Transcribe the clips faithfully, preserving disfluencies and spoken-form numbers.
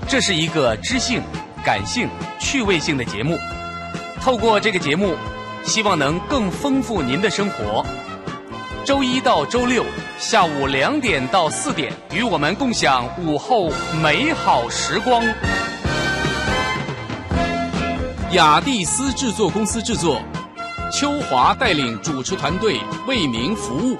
这是一个知性、感性、趣味性的节目。透过这个节目，希望能更丰富您的生活。周一到周六下午两点到四点，与我们共享午后美好时光。雅蒂斯制作公司制作，秋华带领主持团队为您服务。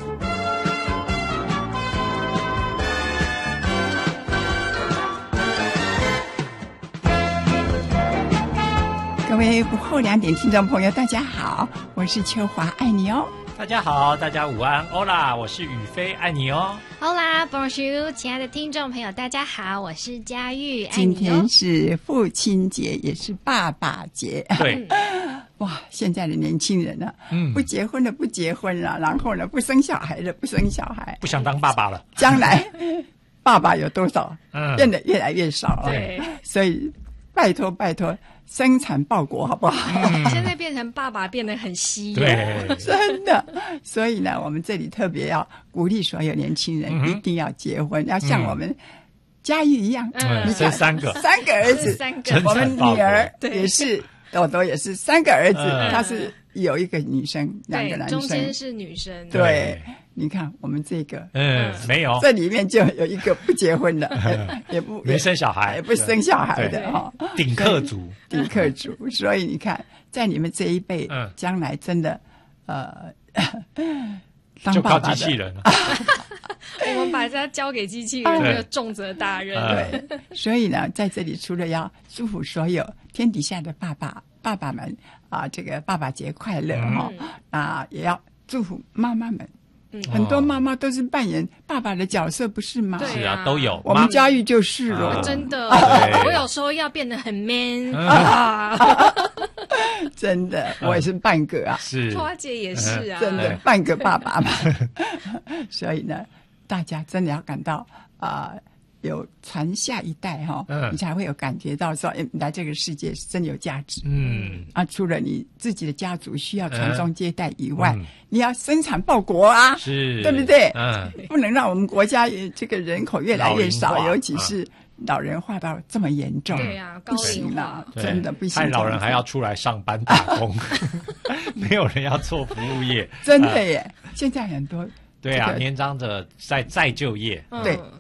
各位午后两点听众朋友，大家好，我是秋华，爱你哦。 大家好，大家午安，欧啦，我是宇飞，爱你哦。 Hola Bonjour， 亲爱的听众朋友，大家好，我是佳玉，爱今你哦。 天是父亲节，也是爸爸节。 对， 哇，现在的年轻人呢、啊， 嗯， 不结婚了，不结婚了，然后呢，不生小孩了，不生小孩， 不想当爸爸了。 将来爸爸有多少， 嗯， 变得越来越少了。 对， 所以拜托拜托。生产报国好不好？ 嗯、现在变成爸爸变得很稀有， 对， 真的。所以呢，我们这里特别要鼓励所有年轻人、嗯、一定要结婚，要像我们佳玉一样， 嗯，生三个， 三个儿子， 三个。 我们女儿也是，朵朵也是三个儿子， 嗯、 她是有一个女生，两个男生， 中间是女生。 对。对，你看我们这个， 嗯，没有， 这里面就有一个不结婚的，也不没生小孩， 也不生小孩的哈， 顶客族， 顶客族。所以你看，在你们这一辈， 嗯， 将来真的，呃，当就靠爸爸机器人了。 我们把它交给机器人，这个重责大任。 对，所以呢，在这里除了要祝福所有天底下的爸爸爸爸们啊，这个爸爸节快乐哈、嗯、啊，也要祝福妈妈们。嗯、很多妈妈都是扮演爸爸的角色，不是吗？ 是啊，都有。 我们佳玉就是了、 啊，真的。我有时候要变得很 man 啊， 真的，我也是半个啊。 是， 花姐也是啊， 真的半个爸爸嘛。所以呢，大家真的要感到啊。呃有传下一代哈、哦嗯，你才会有感觉到说，哎，来这个世界是真有价值。嗯，啊，除了你自己的家族需要传宗接代以外，嗯、你要生产报国啊， 是， 对不对？ 嗯， 不能让我们国家这个人口越来越少，尤其是老人化到这么严重。 对啊， 不行了，真的不行。 害老人还要出来上班打工，没有人要做服务业。 真的耶，呃、现在很多。 对啊， 这个、 年长者在再就业， 对，